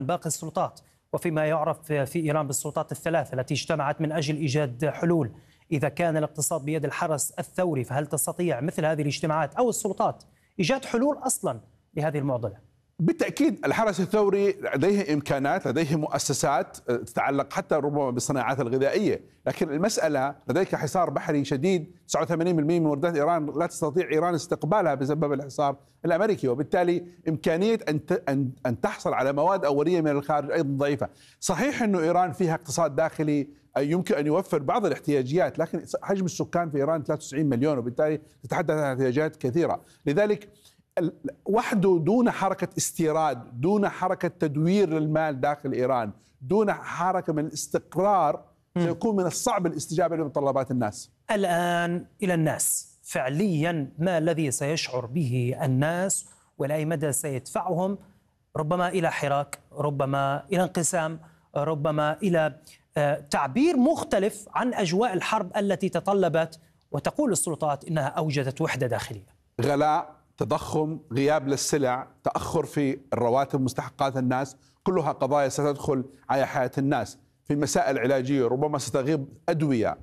باقي السلطات، وفيما يعرف في إيران بالسلطات الثلاث التي اجتمعت من أجل إيجاد حلول. إذا كان الاقتصاد بيد الحرس الثوري، فهل تستطيع مثل هذه الاجتماعات أو السلطات إيجاد حلول أصلا لهذه المعضلة؟ بالتأكيد الحرس الثوري لديه إمكانات، لديه مؤسسات تتعلق حتى ربما بالصناعات الغذائية، لكن المسألة لديك حصار بحري شديد. 89% من واردات إيران لا تستطيع إيران استقبالها بسبب الحصار الأمريكي، وبالتالي إمكانية أن تحصل على مواد أولية من الخارج أيضا ضعيفة. صحيح أنه إيران فيها اقتصاد داخلي يمكن أن يوفر بعض الاحتياجات، لكن حجم السكان في إيران 93 مليون، وبالتالي تتحدث عن احتياجات كثيرة. لذلك وحده دون حركة استيراد، دون حركة تدوير للمال داخل إيران، دون حركة من الاستقرار، سيكون من الصعب الاستجابة لمتطلبات الناس. الآن إلى الناس، فعليا ما الذي سيشعر به الناس وإلى أي مدى سيدفعهم ربما إلى حراك، ربما إلى انقسام، ربما إلى تعبير مختلف عن أجواء الحرب التي تطلبت وتقول السلطات إنها أوجدت وحدة داخلية؟ غلاء، تضخم، غياب للسلع، تأخر في الرواتب، مستحقات الناس، كلها قضايا ستدخل على حياة الناس. في المسائل العلاجية ربما ستغيب أدوية،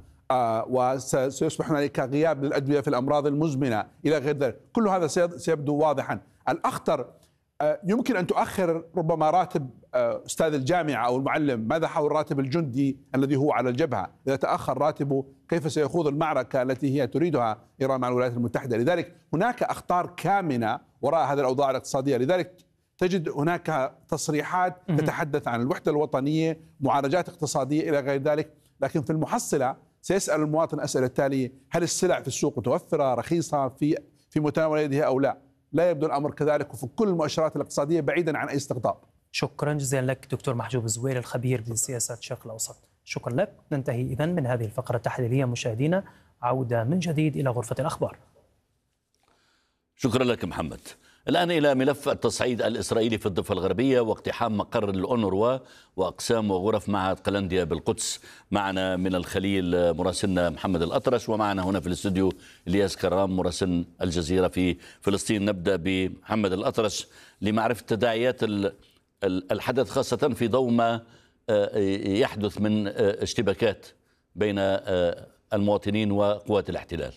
وسيصبح هنالك غياب للأدوية في الأمراض المزمنة إلى غير ذلك. كل هذا سيبدو واضحا. الأخطر يمكن أن تؤخر ربما راتب أستاذ الجامعة أو المعلم. ماذا حول راتب الجندي الذي هو على الجبهة؟ إذا تأخر راتبه كيف سيخوض المعركة التي هي تريدها إيران مع الولايات المتحدة؟ لذلك هناك أخطار كامنة وراء هذه الأوضاع الاقتصادية. لذلك تجد هناك تصريحات تتحدث عن الوحدة الوطنية، معالجات اقتصادية إلى غير ذلك، لكن في المحصلة سيسأل المواطن الأسئلة التالية: هل السلع في السوق متوفرة رخيصة في متناول يدها أو لا؟ لا يبدو الأمر كذلك، وفي كل المؤشرات الاقتصادية بعيدا عن أي استقطاب. شكرا جزيلا لك دكتور محجوب الزويري، الخبير بسياسة الشرق الأوسط. شكرا لك. ننتهي إذن من هذه الفقرة التحليلية مشاهدينا، عودة من جديد إلى غرفة الأخبار. شكرا لك محمد. الآن إلى ملف التصعيد الإسرائيلي في الضفة الغربية واقتحام مقر الأونروا وأقسام وغرف معهد قلنديا بالقدس. معنا من الخليل مراسلنا محمد الأطرش، ومعنا هنا في الاستوديو الياس كرام مراسل الجزيرة في فلسطين. نبدأ بمحمد الأطرش لمعرفة تداعيات الحدث، خاصة في ضوء ما يحدث من اشتباكات بين المواطنين وقوات الاحتلال.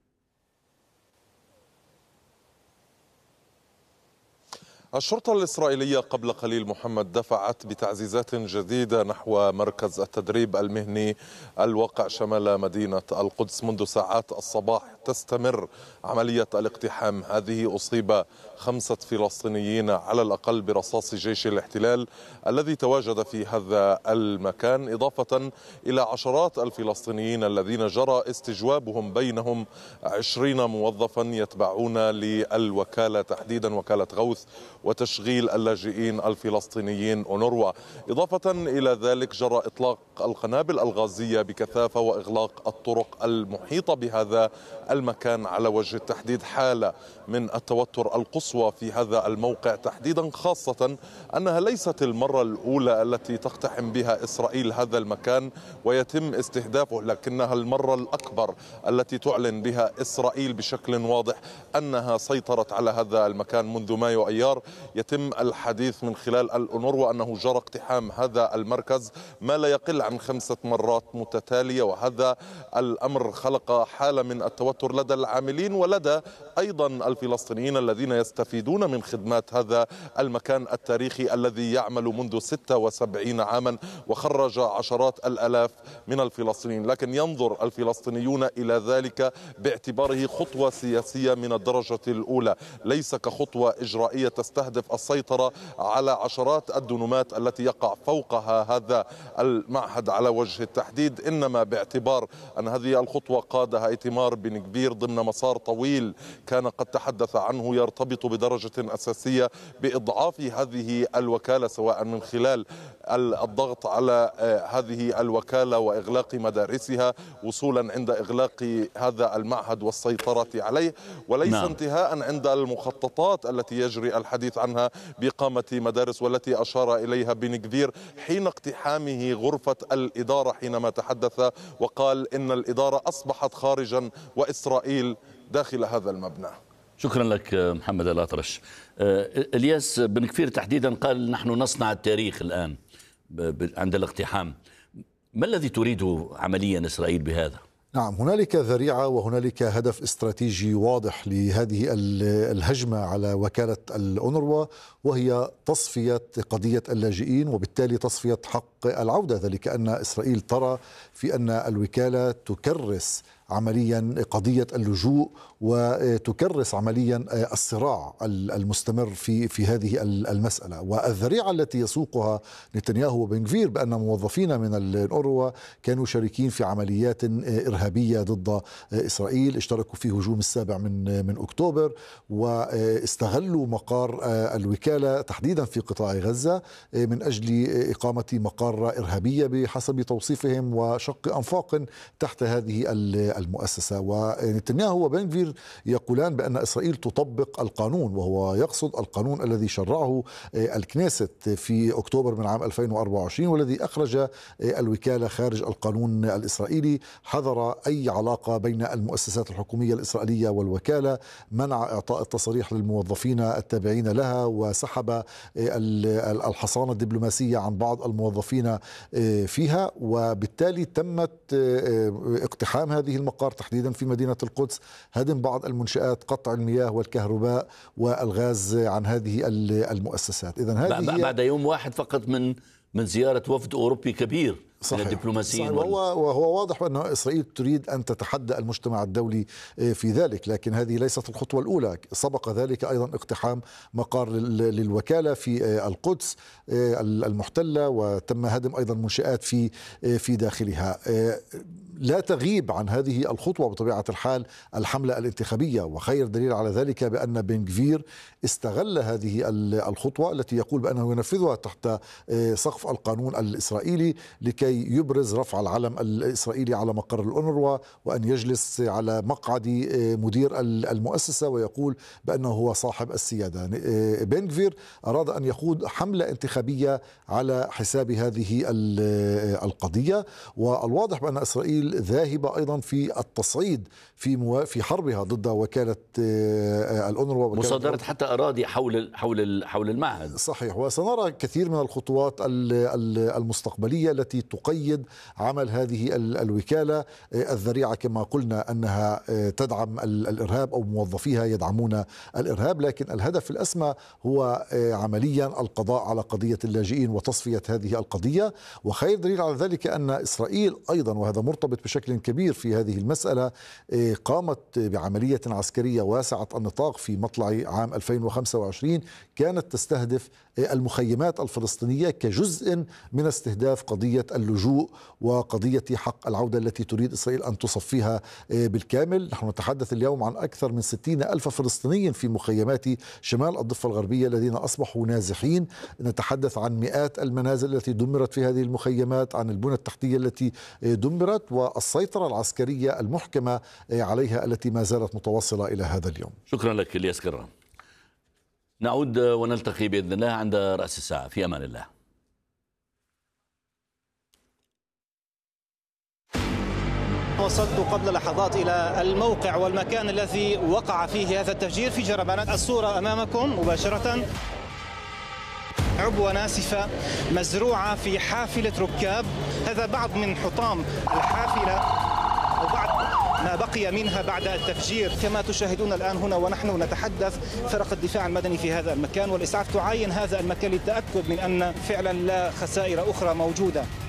الشرطة الإسرائيلية قبل قليل محمد دفعت بتعزيزات جديدة نحو مركز التدريب المهني الواقع شمال مدينة القدس. منذ ساعات الصباح تستمر عملية الاقتحام هذه. أصيب 5 فلسطينيين على الأقل برصاص جيش الاحتلال الذي تواجد في هذا المكان، إضافة إلى عشرات الفلسطينيين الذين جرى استجوابهم، بينهم 20 موظفا يتبعون للوكالة، تحديدا وكالة غوث وتشغيل اللاجئين الفلسطينيين أونروا. إضافة إلى ذلك جرى إطلاق القنابل الغازية بكثافة وإغلاق الطرق المحيطة بهذا المكان. على وجه التحديد حالة من التوتر القصوى في هذا الموقع تحديدا، خاصة أنها ليست المرة الأولى التي تقتحم بها إسرائيل هذا المكان ويتم استهدافه، لكنها المرة الأكبر التي تعلن بها إسرائيل بشكل واضح أنها سيطرت على هذا المكان. منذ مايو أيار يتم الحديث من خلال الأونروا أنه جرى اقتحام هذا المركز ما لا يقل عن 5 مرات متتالية، وهذا الأمر خلق حالة من التوتر لدى العاملين ولدى أيضا الفلسطينيين الذين يستفيدون من خدمات هذا المكان التاريخي الذي يعمل منذ 76 عاما وخرج عشرات الآلاف من الفلسطينيين. لكن ينظر الفلسطينيون إلى ذلك باعتباره خطوة سياسية من الدرجة الأولى، ليس كخطوة إجرائية تستهدف السيطرة على عشرات الدنومات التي يقع فوقها هذا المعهد على وجه التحديد، إنما باعتبار أن هذه الخطوة قادها إيتمار بن كبير ضمن مسار طويل كان قد تحدث عنه يرتبط بدرجة أساسية بإضعاف هذه الوكالة، سواء من خلال الضغط على هذه الوكالة وإغلاق مدارسها وصولا عند إغلاق هذا المعهد والسيطرة عليه، وليس انتهاء عند المخططات التي يجري الحديث عنها بإقامة مدارس والتي أشار إليها بن كبير حين اقتحامه غرفة الإدارة، حينما تحدث وقال إن الإدارة أصبحت خارجا وإسرائيل داخل هذا المبنى. شكرا لك محمد الأطرش. الياس بن كفير تحديدا قال نحن نصنع التاريخ الآن عند الاقتحام. ما الذي تريده عمليا إسرائيل بهذا؟ نعم، هنالك ذريعة وهنالك هدف استراتيجي واضح لهذه الهجمة على وكالة الأونروا، وهي تصفية قضية اللاجئين وبالتالي تصفية حق العودة، ذلك أن إسرائيل ترى في أن الوكالة تكرس عمليا قضية اللجوء وتكرس عمليا الصراع المستمر في هذه المسألة. والذريعة التي يسوقها نتنياهو وبن كفير بأن موظفين من الأونروا كانوا شاركين في عمليات إرهابية ضد إسرائيل، اشتركوا في هجوم 7 من أكتوبر، واستغلوا مقار الوكالة تحديدا في قطاع غزة من أجل إقامة مقار إرهابية بحسب توصيفهم وشق أنفاق تحت هذه المؤسسة. ونتنياهو وبن كفير يقولان بأن إسرائيل تطبق القانون، وهو يقصد القانون الذي شرعه الكنيست في أكتوبر من عام 2024 والذي أخرج الوكالة خارج القانون الإسرائيلي، حظر أي علاقة بين المؤسسات الحكومية الإسرائيلية والوكالة، منع إعطاء التصاريح للموظفين التابعين لها، وسحب الحصانة الدبلوماسية عن بعض الموظفين فيها. وبالتالي تمت اقتحام هذه المقار تحديدا في مدينة القدس، هدم بعض المنشآت، قطع المياه والكهرباء والغاز عن هذه المؤسسات. إذن هذه بعد يوم واحد فقط من زيارة وفد أوروبي كبير من الدبلوماسيين. وهو واضح أن إسرائيل تريد أن تتحدى المجتمع الدولي في ذلك، لكن هذه ليست الخطوة الأولى. سبق ذلك أيضا اقتحام مقار للوكالة في القدس المحتلة، وتم هدم أيضا منشآت في داخلها. لا تغيب عن هذه الخطوة بطبيعة الحال الحملة الانتخابية، وخير دليل على ذلك بأن بن كفير استغل هذه الخطوة التي يقول بأنه ينفذها تحت سقف القانون الإسرائيلي لكي يبرز رفع العلم الإسرائيلي على مقر الأونروا، وأن يجلس على مقعد مدير المؤسسة ويقول بأنه هو صاحب السيادة. بن كفير أراد أن يخوض حملة انتخابية على حساب هذه القضية، والواضح بأن إسرائيل ذاهبة أيضا في التصعيد في حربها ضد وكالة الأونروا، مصادرة حتى أراضي حول المعهد. صحيح، وسنرى كثير من الخطوات المستقبلية التي تقيد عمل هذه الوكالة. الذريعة كما قلنا أنها تدعم الإرهاب أو موظفيها يدعمون الإرهاب، لكن الهدف الأسمى هو عمليا القضاء على قضية اللاجئين وتصفية هذه القضية. وخير دليل على ذلك أن إسرائيل أيضا، وهذا مرتبط بشكل كبير في هذه المسألة، قامت بعملية عسكرية واسعة النطاق في مطلع عام 2025 كانت تستهدف المخيمات الفلسطينية كجزء من استهداف قضية اللجوء وقضية حق العودة التي تريد إسرائيل أن تصفيها بالكامل. نحن نتحدث اليوم عن أكثر من 60,000 فلسطيني في مخيمات شمال الضفة الغربية الذين أصبحوا نازحين. نتحدث عن مئات المنازل التي دمرت في هذه المخيمات، عن البنى التحتية التي دمرت، والسيطرة العسكرية المحكمة عليها التي ما زالت متواصلة إلى هذا اليوم. شكرا لك الياس كرام. نعود ونلتقي بإذن الله عند رأس الساعة. في أمان الله. وصلت قبل لحظات إلى الموقع والمكان الذي وقع فيه هذا التفجير في جربانات. الصورة أمامكم مباشرة، عبوة ناسفة مزروعة في حافلة ركاب. هذا بعض من حطام الحافلة وبعض ما بقي منها بعد التفجير. كما تشاهدون الآن هنا ونحن نتحدث، فرق الدفاع المدني في هذا المكان والإسعاف تعاين هذا المكان للتأكد من أن فعلا لا خسائر أخرى موجودة.